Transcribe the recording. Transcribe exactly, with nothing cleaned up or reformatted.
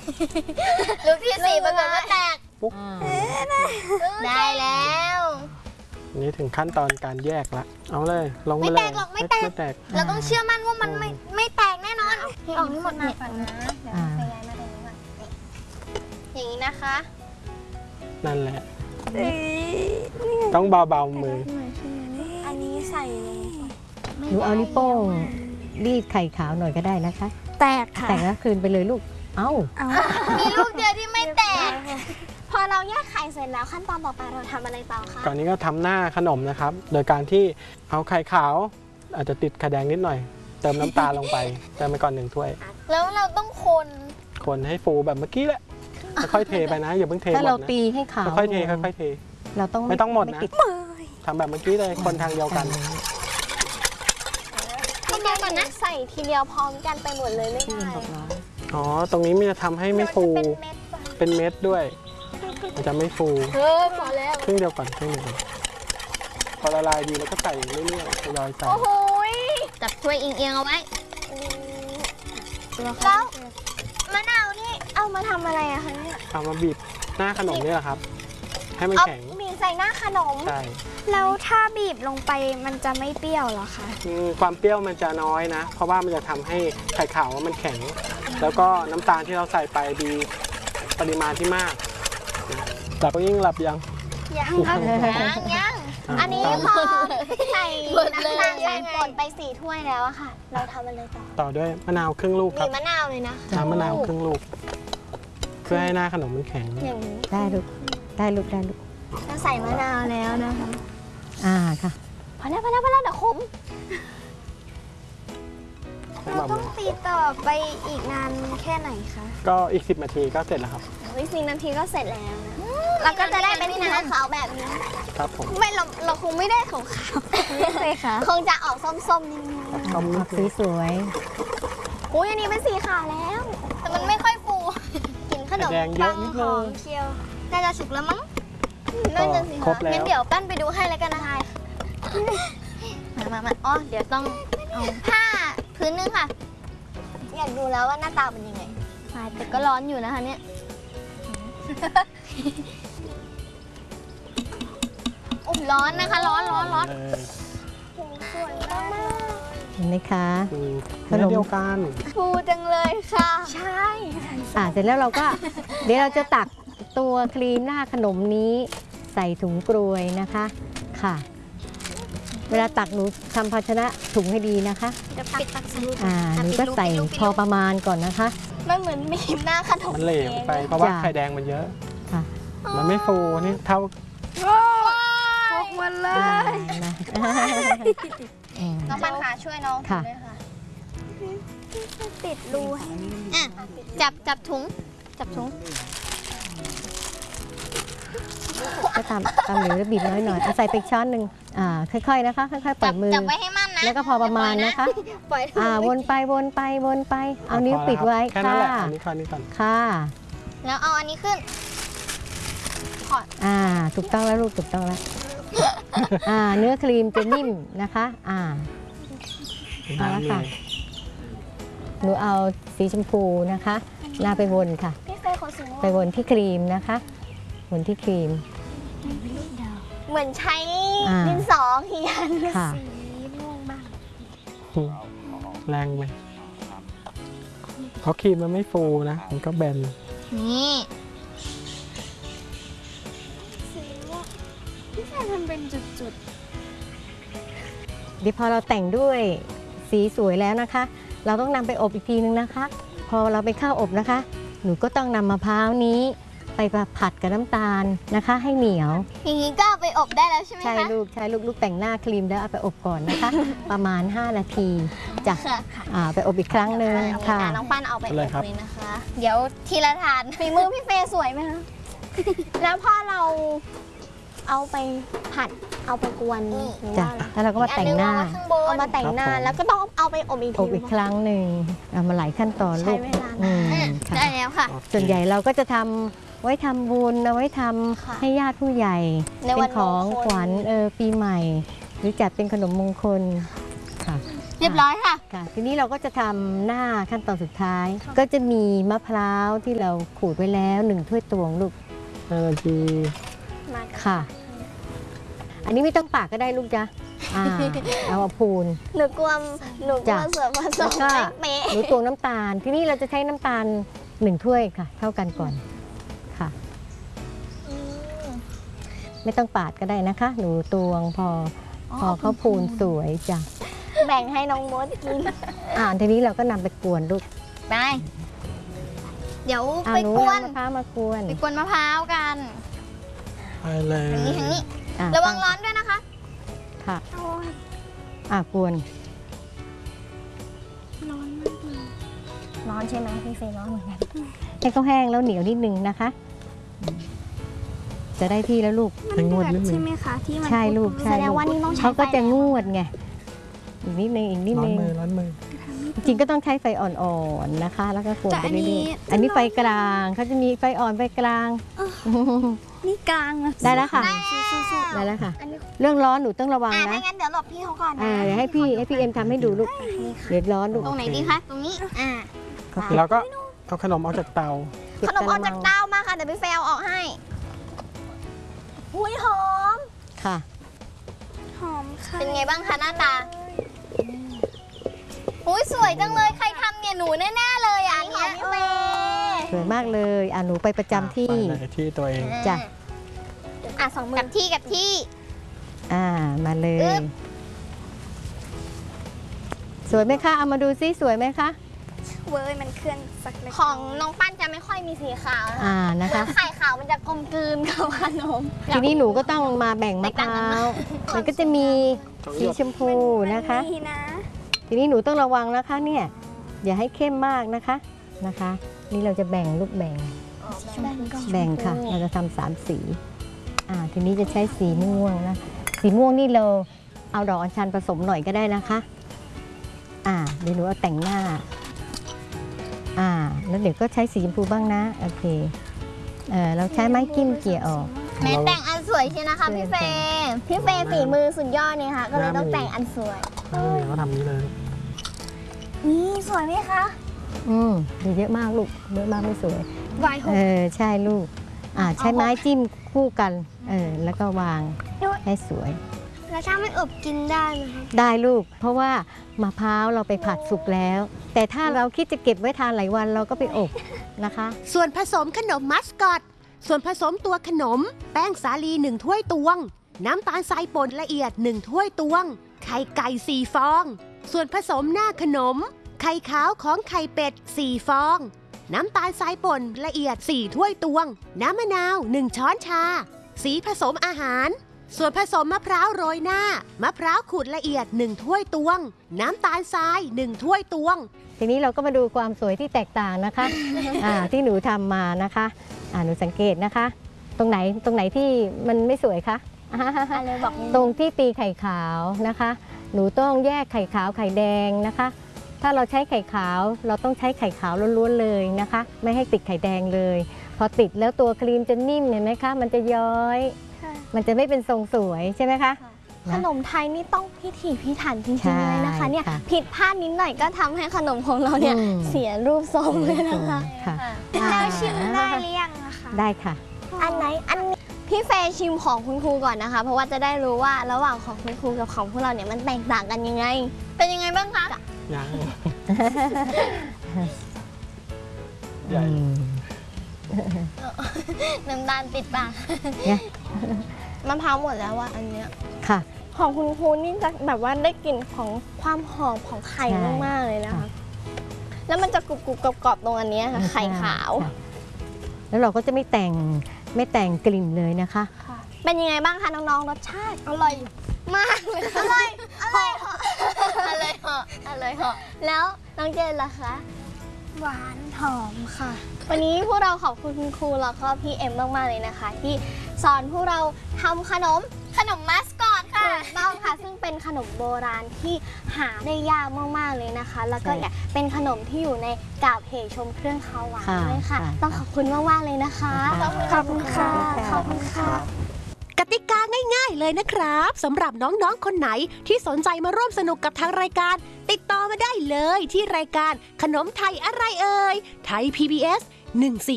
ลูกที่สี่ปรากฏว่าแตกปุ๊บได้แล้วนี่ถึงขั้นตอนการแยกละเอาเลยลงไปเลยไม่แตกหรอกไม่แตกเราต้องเชื่อมั่นว่ามันไม่ไม่แตกแน่นอนให้ออกนี่หมดเนี่ยเดี๋ยวไปย้ายมาตรงนี้ก่อนอย่างนี้นะคะนั่นแหละต้องเบาๆมืออันนี้ใส่หนูเอานิ้วโป้งรีดไข่ขาวหน่อยก็ได้นะคะแตกค่ะแตกแล้วคืนไปเลยลูกเอ้ามีลูกเดียวที่ไม่แตกพอเราแยกไข่เสร็จแล้วขั้นตอนต่อไปเราทำอะไรต่อคะก่อนนี้ก็ทำหน้าขนมนะครับโดยการที่เอาไข่ขาวอาจจะติดไข่แดงนิดหน่อยเติมน้ำตาลลงไปเติมไปก่อนหนึ่งถ้วยแล้วเราต้องคนคนให้ฟูแบบเมื่อกี้แหละค่อยๆเทไปนะอย่าเพิ่งเทหมดนะถ้าเราตีให้ขาวค่อยๆเทค่อยๆเทเราต้องไม่ต้องหมดนะทำแบบเมื่อกี้เลยคนทางเดียวกันทีเดียวก่อนนะใส่ทีเดียวพร้อมกันไปหมดเลยไม่ได้อ๋อตรงนี้มันจะทำให้ไม่ฟูเป็นเม็ดด้วยมันจะไม่ฟูเออพอแล้วครึ่งเดียวก่อนครึ่งเดียวก่อนพอละลายดีแล้วก็ใส่เรื่อยๆทยอยใส่โอ้โหจับถ้วยเอียงๆเอาไว้แล้วมะนาวนี่เอามาทำอะไรอะคะเนี่ยเอามาบีบหน้าขนมนี่แหละครับให้มันแข็งบีบใส่หน้าขนมใช่แล้วถ้าบีบลงไปมันจะไม่เปรี้ยวหรอคะความเปรี้ยวมันจะน้อยนะเพราะว่ามันจะทำให้ไข่ขาวมันแข็งแล้วก็น้ำตาลที่เราใส่ไปดีปริมาณที่มากหลับก็ยิ่งหลับยังยังครับยังยังอันนี้พอใส่น้ำตาลใส่ป่นไปสี่ถ้วยแล้วอะค่ะเราทำอะไรต่อต่อด้วยมะนาวครึ่งลูกครับมีมะนาวเลยนะน้ำมะนาวครึ่งลูกเพื่อให้หน้าขนมมันแข็งได้ลูกได้ลูกได้ลูกเราใส่มะนาวแล้วนะคะอ่าค่ะพอแล้วพอแล้วพอแล้วเดี๋ยวขมเราต้องตีต่อไปอีกนานแค่ไหนคะก็อีกสิบนาทีก็เสร็จแล้วครับอีกสิบนาทีก็เสร็จแล้วนะเราก็จะได้เป็นสีขาวแบบนี้ครับผมไม่เราเราคงไม่ได้ขาวขาวเลยค่ะคงจะออกส้มๆนิดนึงสีสวยโอ้ยอันนี้เป็นสีขาวแล้วแต่มันไม่ค่อยฟูกินขนมปังหอมเคี้ยวน่าจะสุกแล้วมั้งน่าจะสิคะงั้นเดี๋ยวปั้นไปดูให้แล้วกันนะคะมามามาอ๋อเดี๋ยวต้องเอาผ้าพื้นนึงค่ะอยากดูแล้วว่าหน้าตาเป็นยังไงแต่ก็ร้อนอยู่นะคะเนี่ยโอ้ร้อนนะคะร้อนร้อนร้อนสวยมากเห็นไหมคะขนมเดียวกันฟูจังเลยค่ะใช่อ่าเสร็จแล้วเราก็เดี๋ยวเราจะตักตัวครีมหน้าขนมนี้ใส่ถุงกรวยนะคะค่ะเวลาตักหนูทำภาชนะถุงให้ดีนะคะจะปิดตักใส่อ่าหนูก็ใส่พอประมาณก่อนนะคะมันเหมือนมีหน้าขนมมันเหลวไปเพราะว่าไข่แดงมันเยอะค่ะมันไม่ฟูนี่เท่าพกมันเลยน้องปันขาช่วยน้องด้วยค่ะติดรูอ่ะจับจับถุงจับถุงก็ตามตามเหลวแล้วบีบน้อยหน่อยเอาใส่ไปช้อนหนึ่งอ่าค่อยๆนะคะค่อยๆปล่อยมือจับไว้ให้มั่นนะแล้วก็พอประมาณนะคะอ่าวนไปวนไปวนไปเอานิ้วปิดไว้ค่ะอันนี้ก่อนนี้ก่อนค่ะแล้วเอาอันนี้ขึ้นอ่าถูกต้องแล้วลูกถูกต้องแล้วอ่าเนื้อครีมจะนิ่มนะคะอ่าเอาละค่ะหนูเอาสีชมพูนะคะหน้าไปวนค่ะไปวนที่ครีมนะคะวนที่ครีมเหมือนใช้ดินสอเขียนสีม่วงบ้างแรงไหมเพราะครีมมันไม่ฟูนะมันก็แบนนี่สีม่วงพี่แฟนทำเป็นจุดๆเดี๋ยวพอเราแต่งด้วยสีสวยแล้วนะคะเราต้องนำไปอบอีกทีนึงนะคะพอเราไปเข้าอบนะคะหนูก็ต้องนำมะพร้าวนี้ไปผัดกับน้ำตาลนะคะให้เหนียวอย่างนี้ก็ไปอบได้แล้วใช่ไหมคะใช่ลูกใช่ลูกลูกแต่งหน้าครีมแล้วเอาไปอบก่อนนะคะ ประมาณห้านาทีจ้ะไปอบอีกครั้งหนึ่งค่ะน้องปั้นเอาไปอบเลยนะคะเดี๋ยวทีละถาดฝีมือพี่เฟย์สวยไหมคะแล้วพอเราเอาไปผัดเอาไปกวนจ้ะแล้วเราก็มาแต่งหน้าเอามาแต่งหน้าแล้วก็ต้องเอาไปอบอีกทีอบอีกครั้งหนึ่งเอามาหลายขั้นตอนลูกได้แล้วค่ะส่วนใหญ่เราก็จะทำไว้ทำบุญเอาไว้ทำให้ญาติผู้ใหญ่เป็นของขวัญเออปีใหม่หรือจัดเป็นขนมมงคลค่ะเรียบร้อยค่ะค่ะ ทีนี้เราก็จะทำหน้าขั้นตอนสุดท้าย ก็จะมีมะพร้าวที่เราขูดไว้แล้วหนึ่งถ้วยตวงลูกห้านาทีมาค่ะ อันนี้ไม่ต้องปากก็ได้ลูกจ้ะอ่า เอามาพูนหนูกลัวหนูกลัจ้ะวส่วนผสมแล้วก็ไม่เป๊ะหนูตวงน้ำตาล ที่นี่เราจะใช้น้ำตาลหนึ่งถ้วยค่ะ เท่ากันก่อนค่ะอืมไม่ต้องปาดก็ได้นะคะ หนูตวงพอพอเขาพูนสวยจ้ะแบ่งให้น้องมดกินอ่าทีนี้เราก็นำไปกวนลูกไป เดี๋ยวอ่าไปหนูกวนนำมะพร้าวมากวนไปกวนมะพร้าวกันไปเลยทางนี้ทางนี้อ่าระวังร้อนด้วยนะคะค่ะโอ้ยอ่ากวนร้อนมากเลยร้อนใช่ไหมพี่เฟย์ร้อนเหมือนกันให้เขาแห้งแล้วเหนียวนิดนึงนะคะ จะได้ที่แล้วลูกให้งวดนิดนึใช่งไหมคะที่มันใช่ลูกแสใช่ดงลูกว่านี่ต้องใช้เขาก็จะไฟงวดไงอีกนิดนึงอีกนิดร้อนนึงมือร้อนมือจริงๆก็ต้องใช้ไฟอ่อนๆนะคะ แล้วก็กวนแต่ไปอันเรื่นี้อยๆอันนี้ไฟกลางเขาจะมีไฟอ่อนไฟกลางนี่กลางอะได้แล้วค่ะได้ได้แล้วค่ะอันนี้เรื่องร้อนหนูต้องระวังอ่านะไม่งั้นเดี๋ยวหลบพี่เขาก่อนอ่านะเดี๋ยวให้พี่ให้พี่เอ็มทำให้ดูลูกเดี๋ยวร้อนลูกตรงไหนดีคะ ตรงนี้ อ่าแล้วก็เอาขนมออกจากเตาเก็บขนมออกะจากมังเต้ามาค่ะ เดี๋ยวพี่เฟย์เอาออกให้หุยหอมค่ะหอมค่ะ เป็นไงบ้างคะหน้าตาหุยสวยจังเลย ใครทำเนี่ยหนูแน่ๆเลยอ่ะอันเนี้ยพี่เฟย์สวยมากเลยอ่ะหนูไปประจำที่ไปเลยที่ตัวเองจ้ะอ่ะสองมือกับที่กับที่อ่ามาเลอึ๊ยบสวยไหมคะเอามาดูซิสวยไหมคะเว้ยมันเคลื่อนสักเล็กของน้องปั้นจะไม่ค่อยมีสีขาวนะคะอ่านะคะไข่ขาวมันจะกลมกลืนกับขนมทีนี้หนูก็ต้องมาแบ่งมะพแตกต่างกันร้าไหมวมันก็จะมีสองหสียดชมพูนะคะดีนะทีนี้หนูต้องระวังนะคะเนี่ยอย่าให้เข้มมากนะคะนะคะ นี่เราจะแบ่งลูกแบ่งแบ่งค่ะ เราจะทำสามสีอ่าทีนี้จะใช้สีม่วงนะสีม่วงนี่เราเอาดอกอัญชันผสมหน่อยก็ได้นะคะอ่าเดี๋ยวหนูเอาแต่งหน้าอ่าแล้วเดี๋ยวก็ใช้สีชมพูบ้างนะโอเคเออเราใช้ไม้จิ้มเกี่ยออกแม้แต่งอันสวยใช่นะคะพี่เฟย์พี่เฟย์ฝีมือสุดยอดเนี่ยค่ะ ก็เลยต้องแต่งอันสวยนี่เขาทำนี้เลยนี่สวยไหมคะอืมเดี๋ยวเยอะมากลูกเยอะมากไม่สวยวายหกเออใช่ลูกอ่าใช้ไม้จิ้มคู่กันเออแล้วก็วางให้สวยแล้วถ้าไม่อบกินได้ไหมคะได้ลูก เพราะว่ามะพร้าวเราไปผัดสุกแล้ว แต่ถ้าเราคิดจะเก็บไว้ทานหลายวันเราก็ไปอบนะคะส่วนผสมขนมมัสกอต ส่วนผสมตัวขนม แป้งสาลีหนึ่งถ้วยตวง น้ำตาลทรายป่นละเอียดหนึ่งถ้วยตวง ไข่ไก่สี่ฟอง ส่วนผสมหน้าขนม ไข่ขาวของไข่เป็ดสี่ฟอง น้ำตาลทรายป่นละเอียดสี่ถ้วยตวง น้ำมะนาวหนึ่งช้อนชา สีผสมอาหาร ส่วนผสมมะพร้าวโรยหน้า มะพร้าวขูดละเอียดหนึ่งถ้วยตวง น้ำตาลทรายหนึ่งถ้วยตวงทีนี้เราก็มาดูความสวยที่แตกต่างนะคะ อ่าที่หนูทำมานะคะอ่าหนูสังเกตนะคะ ตรงไหนตรงไหนที่มันไม่สวยคะอะไรบอกตรงที่ตีไข่ขาวนะคะ หนูต้องแยกไข่ขาวไข่แดงนะคะ ถ้าเราใช้ไข่ขาวเราต้องใช้ไข่ขาวล้วนๆเลยนะคะ ไม่ให้ติดไข่แดงเลย พอติดแล้วตัวครีมจะนิ่มเห็นไหมคะ มันจะย้อย มันจะไม่เป็นทรงสวยใช่ไหมคะขนมไทยนี่ต้องพิถีพิถันจริใช่งๆเลยนะคะเนี่ยค่ะผิดพลาดนิดหน่อยก็ทำให้ขนมของเราเนี่ยอืมเสียรูปทรงเลยนะคะค่ะแล้วชิมได้หรือยังนะคะได้ค่ะอันไหนอันนี้พี่เฟย์ชิมของคุณครูก่อนนะคะ เพราะว่าจะได้รู้ว่าระหว่างของคุณครูกับของพวกเราเนี่ยมันแตกต่างกันยังไง เป็นยังไงบ้างคะยังใหญ่น้ำตาลติดปากเนี่ยมะพร้าวหมดแล้วว่าอันเนี้ยค่ะของคุณครูนี่จะแบบว่าได้กลิ่นของความหอมของไข่ใช่มากๆเลยนะคะค่ะแล้วมันจะกรุบๆกรอบๆตรงอันเนี้ยค่ะไข่ขาวค่ะแล้วเราก็จะไม่แต่งไม่แต่งกลิ่นเลยนะคะเป็นยังไงบ้างคะน้องๆรสชาติอร่อยมากเลยอร่อยอร่อยเหาะอร่อยเหาะอร่อยเหาะแล้วน้องเจนล่ะคะหวานหอมค่ะ วันนี้พวกเราขอบคุณคุณครูแล้วก็พี่เอ็มมากๆเลยนะคะ ที่สอนพวกเราทำขนมขนมมัสกอตค่ะถูกต้องค่ะซึ่งเป็นขนมโบราณที่หาได้ยากมากๆเลยนะคะ แล้วก็ใช่เนี่ยเป็นขนมที่อยู่ในกาบเหชมเครื่องคาวหวานค่ะด้วยค่ะค่ะต้องขอบคุณมากๆเลยนะคะค่ะขอบคุณค่ะขอบคุณค่ะกติกาง่ายๆเลยนะครับสำหรับน้องๆ คนไหนที่สนใจมาร่วมสนุกกับทางรายการ ติดต่อมาได้เลยที่รายการขนมไทยอะไรเอ่ยไทย พี บี เอส หนึ่งสี่